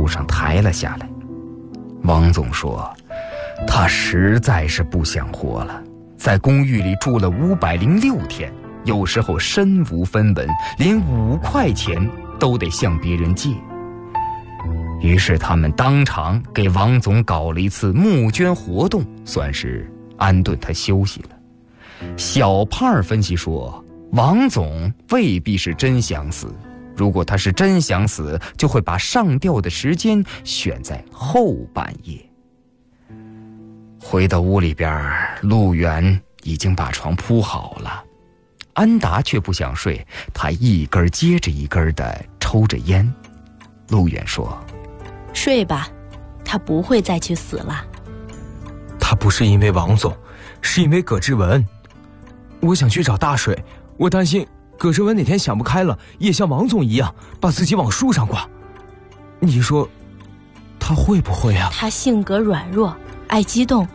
树上抬了下来。王总说，他实在是不想活了，在公寓里住了506天，有时候身无分文，连5块钱都得向别人借。于是他们当场给王总搞了一次募捐活动，算是安顿他休息了。小胖分析说，王总未必是真想死，如果他是真想死，就会把上吊的时间选在后半夜。回到屋里边，陆远已经把床铺好了，安达却不想睡，他一根接着一根的抽着烟。陆远说， 睡吧，他不会再去死了。 他不是因为王总，是因为葛志文。我想去找大水，我担心葛志文哪天想不开了，也像王总一样把自己往树上挂。你说他会不会啊？ 他性格软弱，爱激动，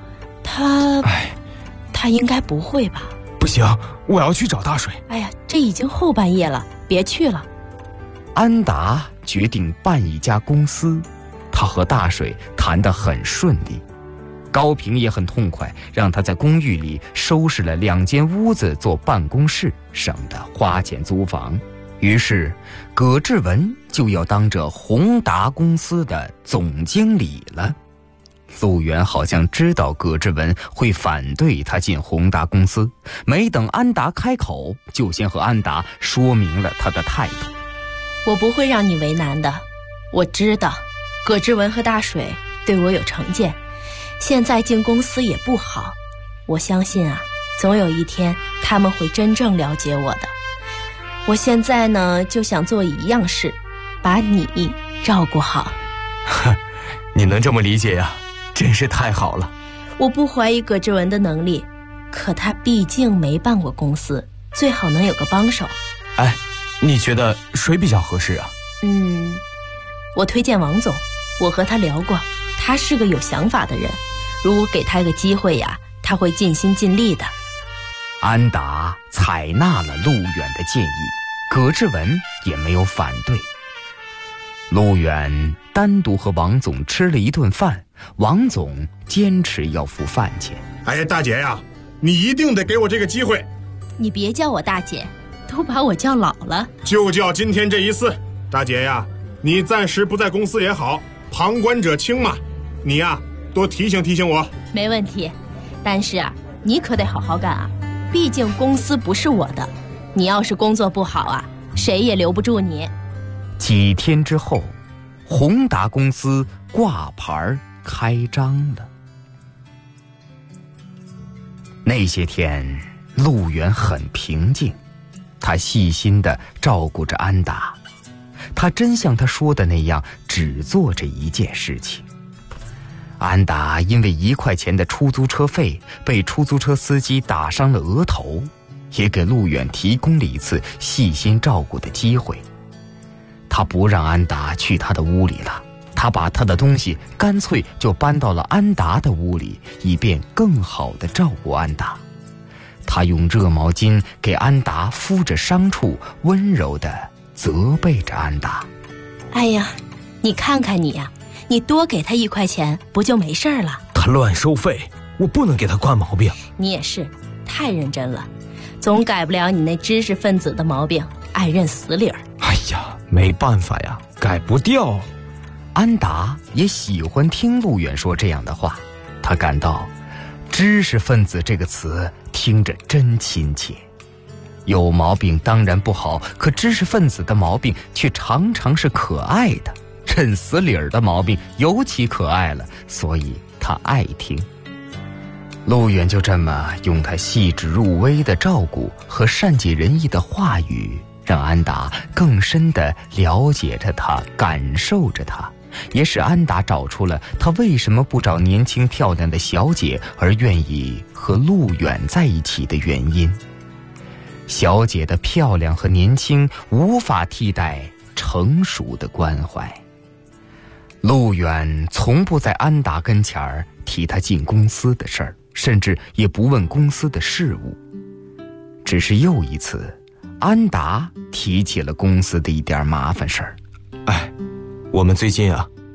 他应该不会吧？ 不行，我要去找大水。 哎呀，这已经后半夜了，别去了。 安达决定办一家公司，他和大水谈得很顺利，高平也很痛快，让他在公寓里收拾了2间屋子做办公室，省得花钱租房。于是葛志文就要当着宏达公司的总经理了。陆远好像知道葛志文会反对他进宏达公司，没等安达开口，就先和安达说明了他的态度。 我不会让你为难的，我知道葛志文和大水对我有成见，现在进公司也不好，我相信啊，总有一天他们会真正了解我的。我现在呢，就想做一样事，把你照顾好。 你能这么理解呀，真是太好了。 我不怀疑葛志文的能力，可他毕竟没办过公司，最好能有个帮手。 哎，你觉得谁比较合适啊？ 我推荐王总，我和他聊过，他是个有想法的人，如果给他一个机会呀，他会尽心尽力的。 安达采纳了陆远的建议，葛志文也没有反对。陆远单独和王总吃了一顿饭，王总坚持要付饭钱。 哎，大姐呀，你一定得给我这个机会。 你别叫我大姐，都把我叫老了。 就叫今天这一次。大姐呀，你暂时不在公司也好，旁观者清嘛，你呀多提醒提醒我。 没问题，但是啊，你可得好好干啊，毕竟公司不是我的，你要是工作不好啊，谁也留不住你。 几天之后，宏达公司挂牌开张了。那些天，陆远很平静，他细心地照顾着安达，他真像他说的那样，只做这一件事情。安达因为1块钱的出租车费被出租车司机打伤了额头，也给陆远提供了一次细心照顾的机会。他不让安达去他的屋里了，他把他的东西干脆就搬到了安达的屋里，以便更好地照顾安达。他用热毛巾给安达敷着伤处，温柔地责备着安达。 哎呀，你看看你呀，你多给他1块钱不就没事了？ 他乱收费，我不能给他惯毛病。 你也是太认真了，总改不了你那知识分子的毛病，爱认死理儿。 哎呀，没办法呀，改不掉。 安达也喜欢听陆远说这样的话，他感到知识分子这个词听着真亲切。有毛病当然不好，可知识分子的毛病却常常是可爱的，认死理儿的毛病尤其可爱了，所以他爱听。陆远就这么用他细致入微的照顾和善解人意的话语，让安达更深地了解着他，感受着他，也使安达找出了他为什么不找年轻漂亮的小姐，而愿意和陆远在一起的原因。小姐的漂亮和年轻无法替代成熟的关怀。陆远从不在安达跟前儿提他进公司的事儿，甚至也不问公司的事务。只是又一次，安达提起了公司的一点麻烦事儿。 哎，我们最近啊